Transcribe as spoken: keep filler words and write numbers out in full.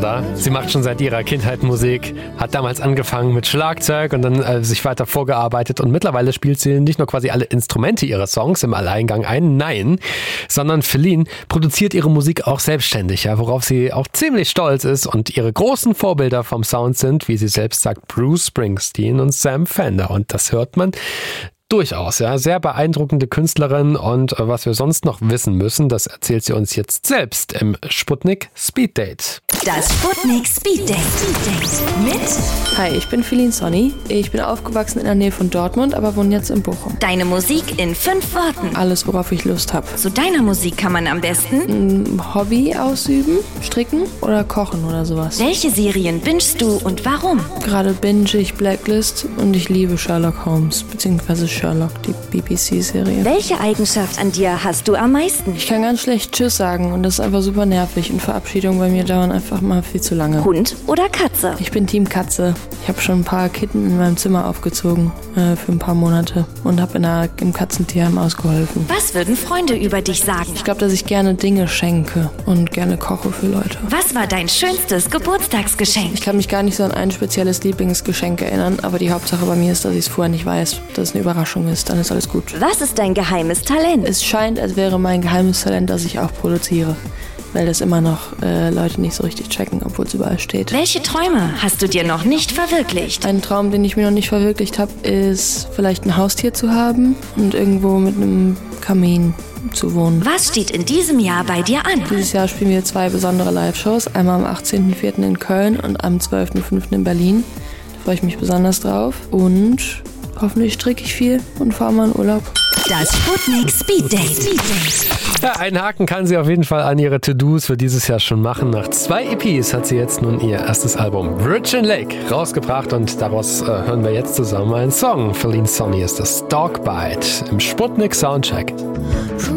oder? Sie macht schon seit ihrer Kindheit Musik, hat damals angefangen mit Schlagzeug und dann äh, sich weiter vorgearbeitet und mittlerweile spielt sie nicht nur quasi alle Instrumente ihrer Songs im Alleingang ein, nein, sondern Feline produziert ihre Musik auch selbstständig, ja, worauf sie auch ziemlich stolz ist und ihre großen Vorbilder vom Sound sind, wie sie selbst sagt, Bruce Springsteen und Sam Fender und das hört man durchaus, ja. Sehr beeindruckende Künstlerin und äh, was wir sonst noch wissen müssen, das erzählt sie uns jetzt selbst im Sputnik Speed Date. Das Sputnik Speed Date. Mit Hi, ich bin Feline Sonny. Ich bin aufgewachsen in der Nähe von Dortmund, aber wohne jetzt in Bochum. Deine Musik in fünf Worten. Alles, worauf ich Lust habe. Zu deiner Musik kann man am besten Ein Hobby ausüben, stricken oder kochen oder sowas. Welche Serien bingst du und warum? Gerade binge ich Blacklist und ich liebe Sherlock Holmes, beziehungsweise Sherlock, die B B C-Serie. Welche Eigenschaft an dir hast du am meisten? Ich kann ganz schlecht Tschüss sagen und das ist einfach super nervig und Verabschiedungen bei mir dauern einfach mal viel zu lange. Hund oder Katze? Ich bin Team Katze. Ich habe schon ein paar Kitten in meinem Zimmer aufgezogen äh, für ein paar Monate und habe in einer, im Katzentierheim ausgeholfen. Was würden Freunde über dich sagen? Ich glaube, dass ich gerne Dinge schenke und gerne koche für Leute. Was war dein schönstes Geburtstagsgeschenk? Ich kann mich gar nicht so an ein spezielles Lieblingsgeschenk erinnern, aber die Hauptsache bei mir ist, dass ich es vorher nicht weiß, dass es eine Überraschung ist. Dann ist alles gut. Was ist dein geheimes Talent? Es scheint, als wäre mein geheimes Talent, dass ich auch produziere, weil das immer noch äh, Leute nicht so richtig checken, obwohl es überall steht. Welche Träume hast du dir noch nicht verwirklicht? Ein Traum, den ich mir noch nicht verwirklicht habe, ist vielleicht ein Haustier zu haben und irgendwo mit einem Kamin zu wohnen. Was steht in diesem Jahr bei dir an? Dieses Jahr spielen wir zwei besondere Live-Shows, einmal am achtzehnten vierten in Köln und am zwölften fünften in Berlin. Da freue ich mich besonders drauf und hoffentlich stricke ich viel und fahre mal in Urlaub. Das Sputnik Speed Date. Ja, einen Haken kann sie auf jeden Fall an ihre To-Dos für dieses Jahr schon machen. Nach zwei E Ps hat sie jetzt nun ihr erstes Album Virgin Lake rausgebracht und daraus äh, hören wir jetzt zusammen einen Song. Feline Sonny ist das Dog Bite im Sputnik Soundcheck.